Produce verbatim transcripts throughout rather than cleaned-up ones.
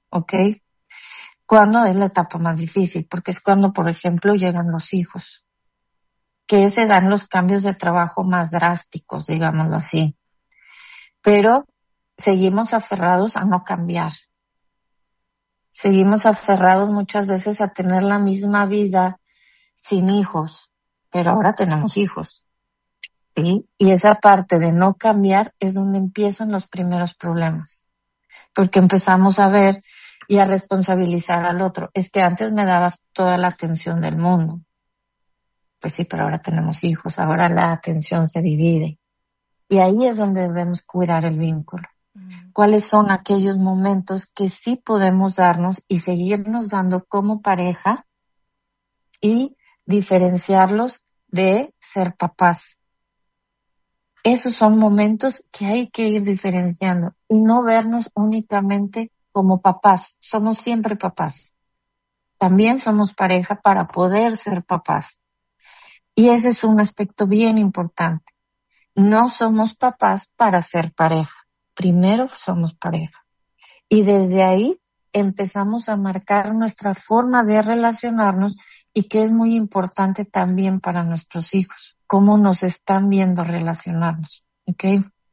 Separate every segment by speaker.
Speaker 1: ¿ok? ¿Cuándo es la etapa más difícil? Porque es cuando, por ejemplo, llegan los hijos, que se dan los cambios de trabajo más drásticos, digámoslo así. Pero seguimos aferrados a no cambiar. Seguimos aferrados muchas veces a tener la misma vida sin hijos, pero ahora tenemos hijos, ¿sí? Y esa parte de no cambiar es donde empiezan los primeros problemas, porque empezamos a ver y a responsabilizar al otro. Es que antes me dabas toda la atención del mundo. Pues sí, pero ahora tenemos hijos, ahora la atención se divide. Y ahí es donde debemos cuidar el vínculo. Mm. ¿Cuáles son aquellos momentos que sí podemos darnos y seguirnos dando como pareja y diferenciarlos de ser papás? Esos son momentos que hay que ir diferenciando y no vernos únicamente como papás. Somos siempre papás. También somos pareja para poder ser papás. Y ese es un aspecto bien importante. No somos papás para ser pareja. Primero somos pareja. Y desde ahí empezamos a marcar nuestra forma de relacionarnos y que es muy importante también para nuestros hijos, cómo nos están viendo relacionarnos, ¿ok?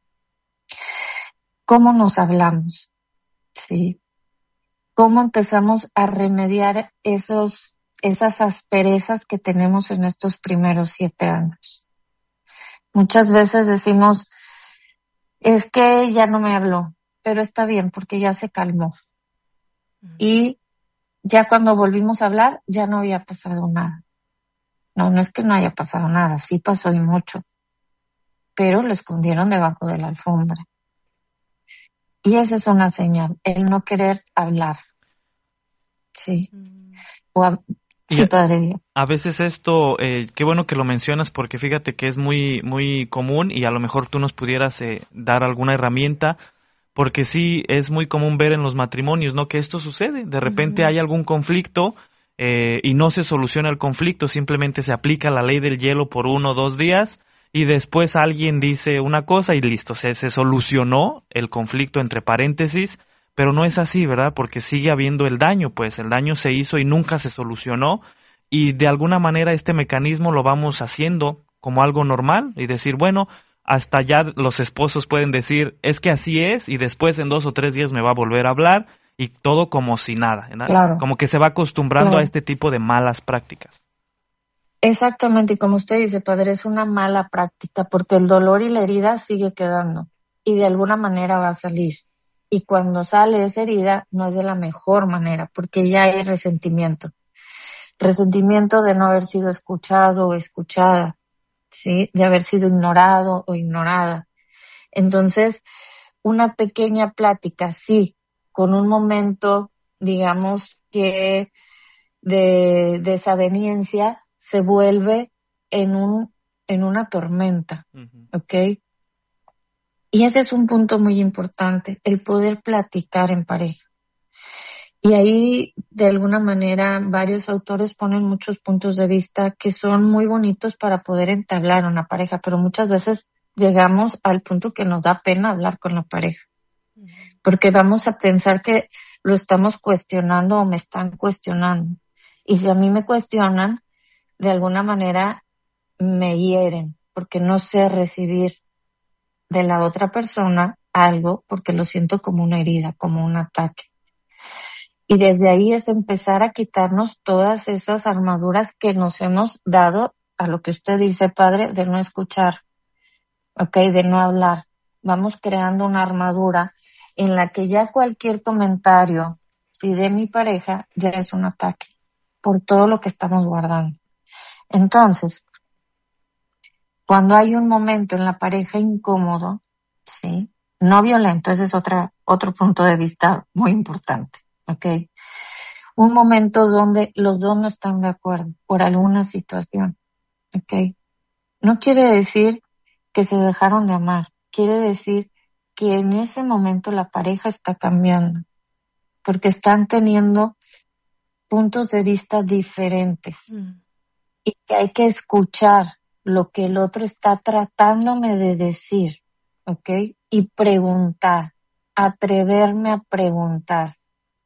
Speaker 1: Cómo nos hablamos, ¿sí? Cómo empezamos a remediar esos, esas asperezas que tenemos en estos primeros siete años. Muchas veces decimos, es que ya no me habló, pero está bien porque ya se calmó. Mm. Y ya cuando volvimos a hablar, ya no había pasado nada. No, no es que no haya pasado nada, sí pasó y mucho, pero lo escondieron debajo de la alfombra. Y esa es una señal, el no querer hablar. Sí. Mm. O a, sí,
Speaker 2: a,
Speaker 1: padre Dios.
Speaker 2: A veces esto, eh, qué bueno que lo mencionas porque fíjate que es muy, muy común y a lo mejor tú nos pudieras eh, dar alguna herramienta. Porque sí, es muy común ver en los matrimonios, ¿no? Que esto sucede. De repente uh-huh. hay algún conflicto eh, y no se soluciona el conflicto, simplemente se aplica la ley del hielo por uno o dos días y después alguien dice una cosa y listo, se, se solucionó el conflicto entre paréntesis, pero no es así, ¿verdad? Porque sigue habiendo el daño, pues el daño se hizo y nunca se solucionó y de alguna manera este mecanismo lo vamos haciendo como algo normal y decir, bueno, hasta ya los esposos pueden decir, es que así es, y después en dos o tres días me va a volver a hablar, y todo como si nada, ¿verdad?
Speaker 1: Claro.
Speaker 2: Como que se va acostumbrando
Speaker 1: claro.
Speaker 2: a este tipo de malas prácticas.
Speaker 1: Exactamente, y como usted dice, padre, es una mala práctica, porque el dolor y la herida sigue quedando, y de alguna manera va a salir. Y cuando sale esa herida, no es de la mejor manera, porque ya hay resentimiento. Resentimiento de no haber sido escuchado o escuchada, ¿sí? De haber sido ignorado o ignorada. Entonces, una pequeña plática, sí, con un momento, digamos, que de desaveniencia se vuelve en un en una tormenta, uh-huh. ¿ok? Y ese es un punto muy importante, el poder platicar en pareja. Y ahí, de alguna manera, varios autores ponen muchos puntos de vista que son muy bonitos para poder entablar una pareja, pero muchas veces llegamos al punto que nos da pena hablar con la pareja, porque vamos a pensar que lo estamos cuestionando o me están cuestionando. Y si a mí me cuestionan, de alguna manera me hieren, porque no sé recibir de la otra persona algo, porque lo siento como una herida, como un ataque. Y desde ahí es empezar a quitarnos todas esas armaduras que nos hemos dado a lo que usted dice, padre, de no escuchar, ¿ok? De no hablar. Vamos creando una armadura en la que ya cualquier comentario, si de mi pareja, ya es un ataque por todo lo que estamos guardando. Entonces, cuando hay un momento en la pareja incómodo, ¿sí? No violento, ese es otra, otro punto de vista muy importante, ¿ok? Un momento donde los dos no están de acuerdo por alguna situación, ¿ok? No quiere decir que se dejaron de amar, quiere decir que en ese momento la pareja está cambiando, porque están teniendo puntos de vista diferentes mm. y que hay que escuchar lo que el otro está tratándome de decir, ¿ok? Y preguntar, atreverme a preguntar.